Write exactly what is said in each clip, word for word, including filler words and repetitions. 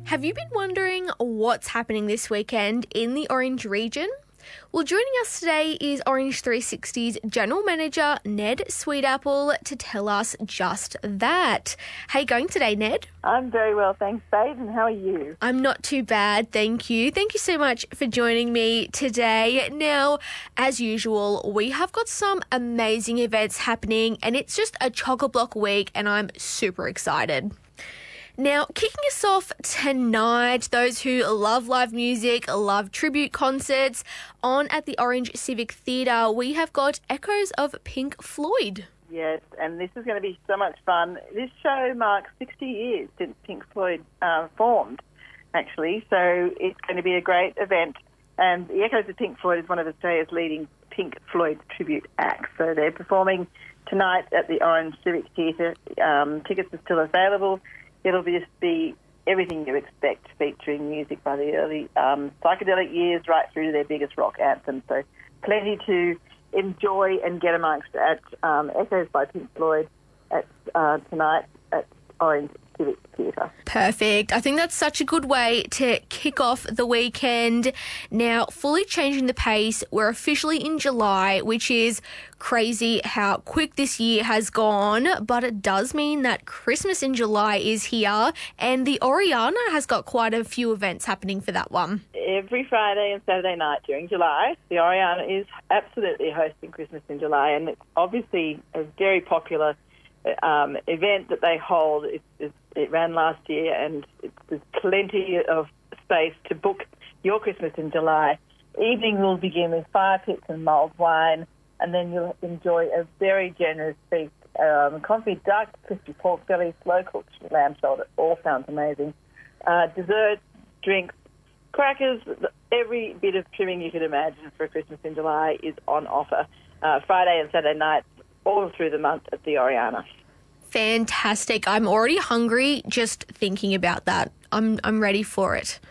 Have you been wondering what's happening this weekend in the Orange region? Well, joining us today is Orange three sixty's General Manager, Ned Sweetapple, to tell us just that. How are you going today, Ned? I'm very well, thanks, Babe, and how are you? I'm not too bad, thank you. Thank you so much for joining me today. Now, as usual, we have got some amazing events happening, and it's just a chock-a-block week, and I'm super excited. Now, kicking us off tonight, those who love live music, love tribute concerts, on at the Orange Civic Theatre, we have got Echoes of Pink Floyd. Yes, and this is going to be so much fun. This show marks sixty years since Pink Floyd uh, formed, actually, so it's going to be a great event. And the Echoes of Pink Floyd is one of Australia's leading Pink Floyd tribute acts. So they're performing tonight at the Orange Civic Theatre. Um, tickets are still available. It'll just be everything you expect, featuring music by the early um, psychedelic years right through to their biggest rock anthems. So plenty to enjoy and get amongst at um, Echoes by Pink Floyd at uh, tonight at Orange Civic Theatre. Perfect. I think that's such a good way to kick off the weekend. Now, fully changing the pace, we're officially in July, which is crazy how quick this year has gone, but it does mean that Christmas in July is here, and the Oriana has got quite a few events happening for that one. Every Friday and Saturday night during July, the Oriana is absolutely hosting Christmas in July, and it's obviously a very popular um, event that they hold. It, it, it ran last year, and it, there's plenty of space to book your Christmas in July. Evening will begin with fire pits and mulled wine, and then you'll enjoy a very generous feast. Um, confit duck, crispy pork belly, slow-cooked lamb shoulder, all sounds amazing. Uh, desserts, drinks, crackers, every bit of trimming you could imagine for Christmas in July is on offer. Uh, Friday and Saturday nights, all through the month at the Oriana. Fantastic. I'm already hungry just thinking about that. I'm I'm ready for it.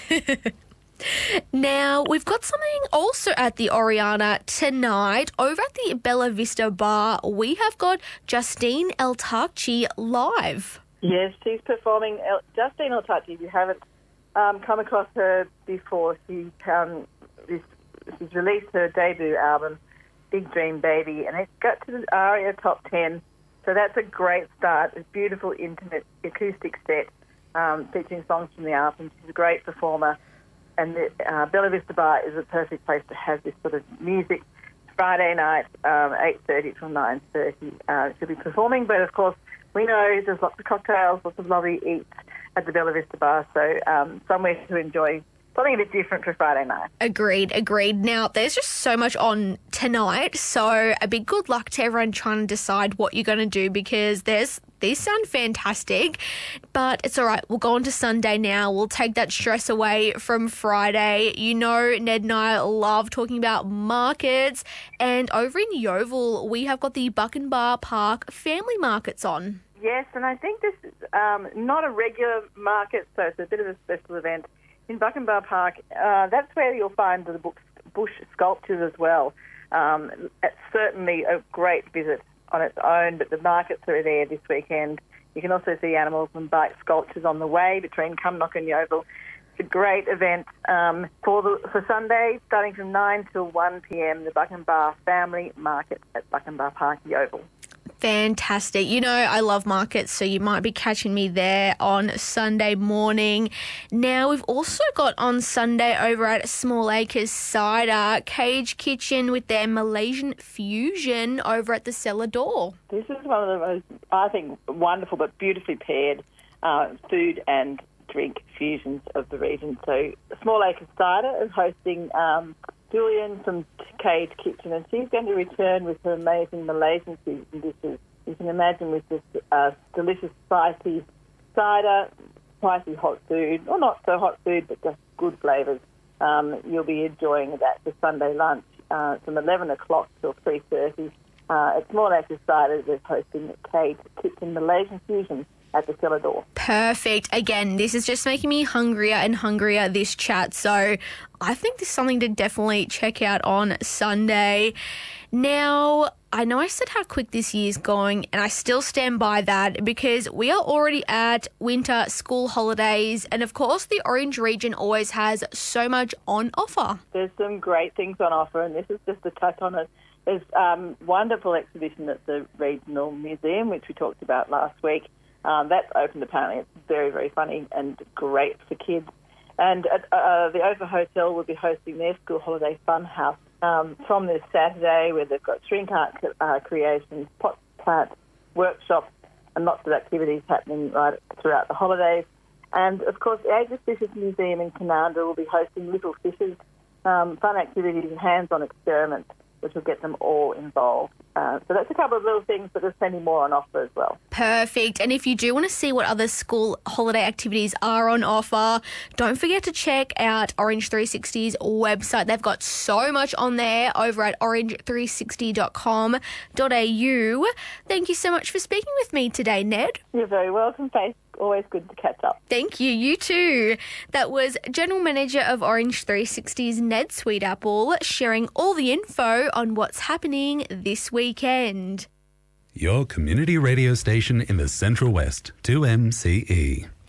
Now, we've got something also at the Oriana tonight. Over at the Bella Vista Bar, we have got Justine El-Tachi live. Yes, she's performing. El- Justine El-Tachi, if you haven't um, come across her before, she, um, this, she's released her debut album, Big Dream Baby, and it's got to the ARIA Top ten. So that's a great start. It's a beautiful, intimate acoustic set um, featuring songs from the album. She's a great performer. And the uh, Bella Vista Bar is a perfect place to have this sort of music. Friday night, um, eight thirty till nine thirty. Uh, she'll be performing, but of course, we know there's lots of cocktails, lots of lovely eats at the Bella Vista Bar, so um, somewhere to enjoy something a bit different for Friday night. Agreed, agreed. Now, there's just so much on tonight, so a big good luck to everyone trying to decide what you're going to do, because there's these sound fantastic, but it's all right. We'll go on to Sunday now. We'll take that stress away from Friday. You know, Ned and I love talking about markets, and over in Yeovil, we have got the Buckenbar Park Family Markets on. Yes, and I think this is um, not a regular market, so it's a bit of a special event. In Buckenbar Park, uh, that's where you'll find the bush sculptures as well. Um, it's certainly a great visit on its own, but the markets are there this weekend. You can also see animals and bike sculptures on the way between Cumnock and Yeovil. It's a great event um, for the, for Sunday, starting from nine till one p.m, the Buckenbar Family Market at Buckenbar Park, Yeovil. Fantastic. You know, I love markets, so you might be catching me there on Sunday morning. Now, we've also got on Sunday over at Small Acres Cider, Cage Kitchen with their Malaysian fusion over at the cellar door. This is one of the most, I think, wonderful but beautifully paired uh, food and drink fusions of the region. So Small Acres Cider is hosting um, Julian from Cage Kitchen, and she's going to return with her amazing Malaysian fusion dishes. You can imagine with this uh, delicious spicy cider, spicy hot food, or not so hot food, but just good flavours. Um, you'll be enjoying that for Sunday lunch uh, from eleven o'clock till three thirty. Uh, at Small Acres Cider, they're hosting Cage Kitchen Malaysian fusion at the cellar door. Perfect. Again, this is just making me hungrier and hungrier, this chat. So I think this is something to definitely check out on Sunday. Now, I know I said how quick this year's going, and I still stand by that because we are already at winter school holidays, and of course the Orange region always has so much on offer. There's some great things on offer, and this is just a touch on it. There's a um, wonderful exhibition at the Regional Museum, which we talked about last week. Um, that's open apparently. It's very, very funny and great for kids. And at, uh, the Ophir Hotel will be hosting their school holiday fun house um, from this Saturday, where they've got shrink art uh, creations, pot plant workshops, and lots of activities happening right throughout the holidays. And, of course, the Aegis Fishes Museum in Cananda will be hosting Little Fishes, um, fun activities and hands-on experiments, which will get them all involved. Uh, so that's a couple of little things, but there's plenty more on offer as well. Perfect. And if you do want to see what other school holiday activities are on offer, don't forget to check out Orange three sixty's website. They've got so much on there over at orange three sixty dot com dot a u. Thank you so much for speaking with me today, Ned. You're very welcome, Faith. Always good to catch up. Thank you. You too. That was General Manager of Orange three sixty's Ned Sweetapple sharing all the info on what's happening this weekend. Your community radio station in the Central West, two M C E.